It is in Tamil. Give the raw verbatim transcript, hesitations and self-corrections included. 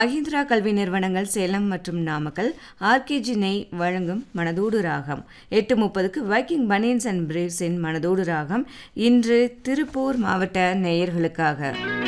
மஹிந்திரா கல்வி நிறுவனங்கள் சேலம் மற்றும் நாமக்கல் ஆர்கேஜி நெய் வழங்கும் மனதோடு ராகம். எட்டு முப்பதுக்கு வைக்கிங் பனியன்ஸ் அண்ட் பிரீவ்ஸின் மனதோடு ராகம் இன்று திருப்பூர் மாவட்ட நேயர்களுக்காக.